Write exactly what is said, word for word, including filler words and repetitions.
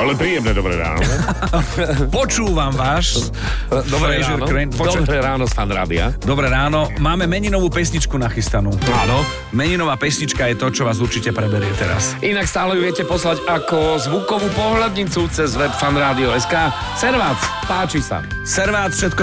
Ale príjemné dobré ráno. Počúvam vás. Dobré Fraser ráno. Crane. Počuť. Dobré ráno z Fan Rádia. Dobré ráno. Máme meninovú pesničku nachystanú. Áno. Meninová pesnička je to, čo vás určite preberie teraz. Inak stále ju viete poslať ako zvukovú pohľadnicu cez web fanradio bodka es ká. Servác, páči sa. Servác, všetko